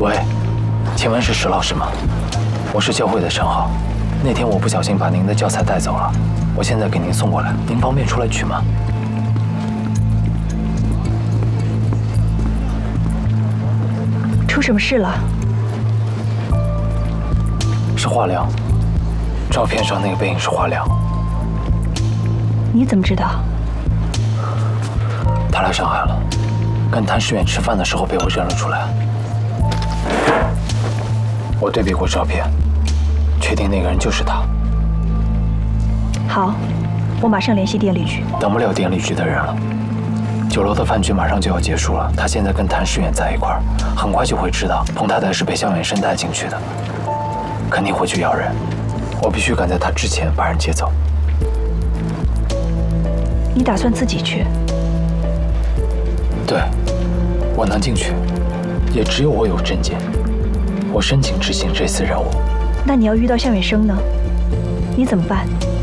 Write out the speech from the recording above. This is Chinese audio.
喂，请问是石老师吗？我是教会的陈浩，那天我不小心把您的教材带走了，我现在给您送过来，您方便出来取吗？ 出什么事了？ 是华良，照片上那个背影是华良。 你怎么知道？ 他来上海了，跟谭世远吃饭的时候被我认了出来。我对比过照片，确定那个人就是他。 好，我马上联系电力局。 等不了电力局的人了。酒楼的饭局马上就要结束了，他现在跟谭世远在一块儿，很快就会知道彭太太是被萧远生带进去的，肯定会去要人。我必须赶在他之前把人接走。 你打算自己去？ 对，我能进去，也只有我有证件。我申请执行这次任务。 那你要遇到向远生呢？你怎么办？